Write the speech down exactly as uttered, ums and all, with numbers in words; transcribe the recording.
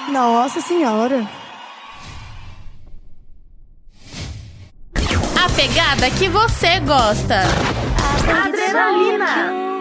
Nossa senhora. A pegada que você gosta. Adrenalina.